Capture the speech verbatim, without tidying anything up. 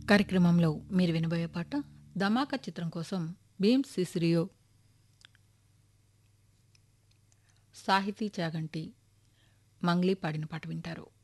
కార్యక్రమంలో మీరు వినబోయే పాట ధమాకా చిత్రం కోసం భీమ్ సిసిరియో సాహితీ చాగంటి మంగ్లీ పాడిన పాట వింటారు.